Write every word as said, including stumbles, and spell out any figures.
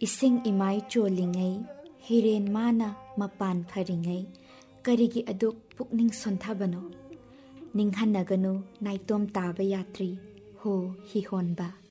इसिंग इमाई चोलिंगै हिरेन माना मपान फरिंगै करिगी अदुक पुकनिंग सोंथाबनो निंगहन्नगनु नाइतोम ताबा यात्री हो हिहोनबा।